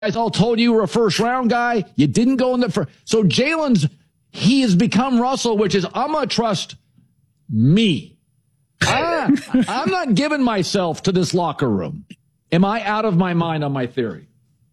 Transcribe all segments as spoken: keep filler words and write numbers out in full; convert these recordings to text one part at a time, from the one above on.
guys all told you were a first round guy. You didn't go in the first. So Jalen's, he has become Russell, which is, I'm going to trust me. I, I'm not giving myself to this locker room. Am I out of my mind on my theory?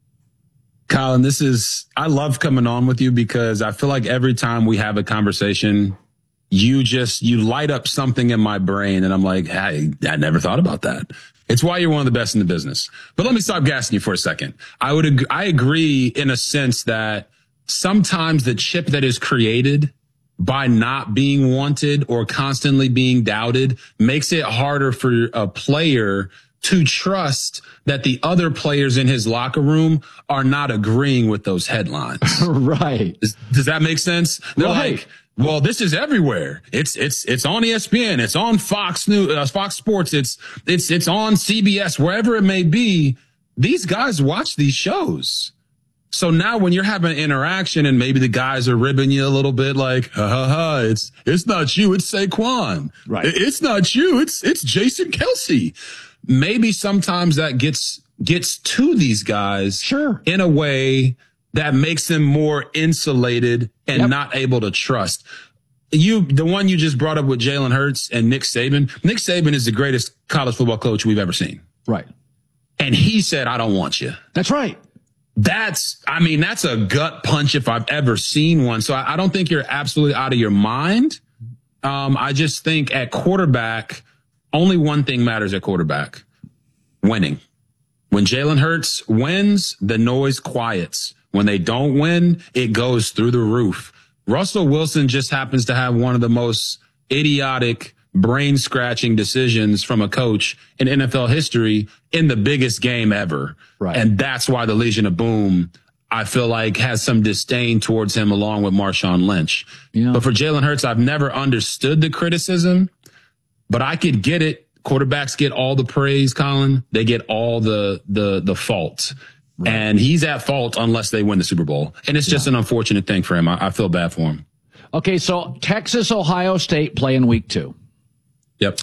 Colin, this is, I love coming on with you because I feel like every time we have a conversation, you just, you light up something in my brain and I'm like, hey, I never thought about that. It's why you're one of the best in the business. But let me stop gassing you for a second. I would, ag- I agree in a sense that sometimes the chip that is created by not being wanted or constantly being doubted makes it harder for a player to trust that the other players in his locker room are not agreeing with those headlines. Right. Does, does that make sense? They're Right. like, well, this is everywhere. It's, it's, it's on E S P N. It's on Fox News, uh, Fox Sports. It's, it's, it's on C B S, wherever it may be. These guys watch these shows. So now when you're having an interaction and maybe the guys are ribbing you a little bit like, ha ha ha, it's, it's not you. It's Saquon. Right. It- It's not you. It's, it's Jason Kelsey. Maybe sometimes that gets, gets to these guys. Sure. In a way that makes them more insulated and Yep. not able to trust. You, the one you just brought up with Jalen Hurts and Nick Saban. Nick Saban is the greatest college football coach we've ever seen. Right. And he said, I don't want you. That's right. That's, I mean, that's a gut punch if I've ever seen one. So I, I don't think you're absolutely out of your mind. Um, I just think at quarterback, only one thing matters at quarterback: winning. When Jalen Hurts wins, the noise quiets. When they don't win, it goes through the roof. Russell Wilson just happens to have one of the most idiotic, brain-scratching decisions from a coach in N F L history in the biggest game ever. Right. And that's why the Legion of Boom, I feel like, has some disdain towards him along with Marshawn Lynch. Yeah. But for Jalen Hurts, I've never understood the criticism, but I could get it. Quarterbacks get all the praise, Colin. They get all the the the fault. Right. And he's at fault unless they win the Super Bowl. And it's just yeah. an unfortunate thing for him. I, I feel bad for him. Okay, so Texas, Ohio State play in week two. Yep.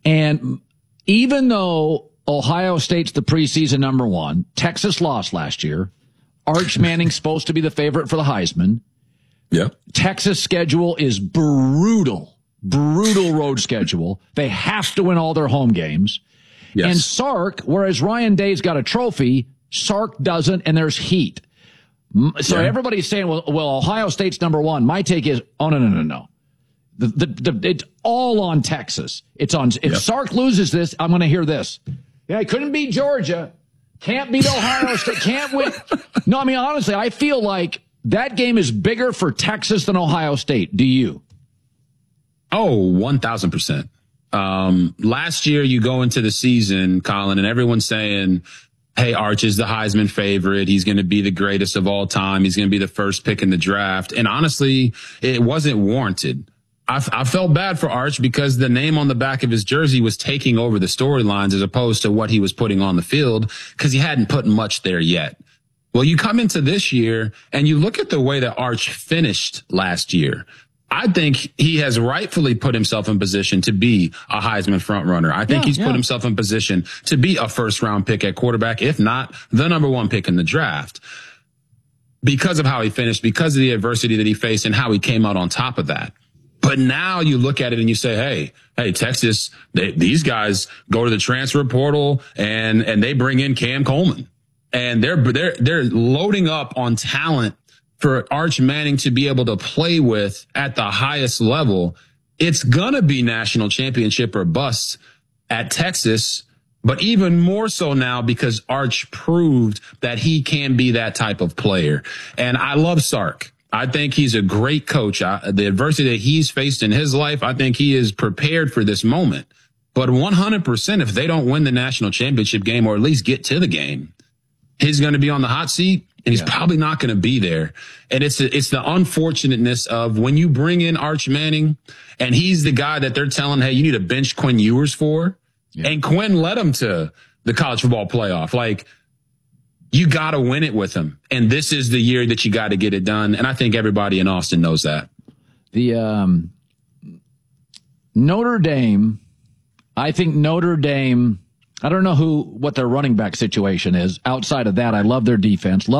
And even though Ohio State's the preseason number one, Texas lost last year. Arch Manning's supposed to be the favorite for the Heisman. Yep. Texas' schedule is brutal, brutal road schedule. They have to win all their home games. Yes. And Sark, whereas Ryan Day's got a trophy, Sark doesn't, and there's heat. So yeah. everybody's saying, well, well, Ohio State's number one. My take is, oh, no, no, no, no. The, the, the, it's all on Texas. It's on. If yep. Sark loses this, I'm going to hear this. Yeah, he couldn't beat Georgia. Can't beat Ohio State. Can't win. No, I mean, honestly, I feel like that game is bigger for Texas than Ohio State. Do you? Oh, one thousand percent. Um, last year, you go into the season, Colin, and everyone's saying, hey, Arch is the Heisman favorite. He's going to be the greatest of all time. He's going to be the first pick in the draft. And honestly, it wasn't warranted. I, I felt bad for Arch because the name on the back of his jersey was taking over the storylines as opposed to what he was putting on the field because he hadn't put much there yet. Well, you come into this year and you look at the way that Arch finished last year. I think he has rightfully put himself in position to be a Heisman frontrunner. I think yeah, he's yeah. put himself in position to be a first round pick at quarterback, if not the number one pick in the draft, because of how he finished, because of the adversity that he faced and how he came out on top of that. But now you look at it and you say, hey, hey, Texas, they, these guys go to the transfer portal and, and they bring in Cam Coleman and they're, they're, they're loading up on talent for Arch Manning to be able to play with at the highest level. It's going to be national championship or bust at Texas, but even more so now because Arch proved that he can be that type of player. And I love Sark. I think he's a great coach. I, the adversity that he's faced in his life, I think he is prepared for this moment. But one hundred percent, if they don't win the national championship game or at least get to the game, he's going to be on the hot seat. And he's yeah. probably not going to be there. And it's it's the unfortunateness of when you bring in Arch Manning and he's the guy that they're telling, hey, you need to bench Quinn Ewers for. Yeah. And Quinn led him to the college football playoff. Like, you got to win it with him. And this is the year that you got to get it done. And I think everybody in Austin knows that. The um, Notre Dame, I think Notre Dame I don't know who, what their running back situation is. Outside of that, I love their defense. Love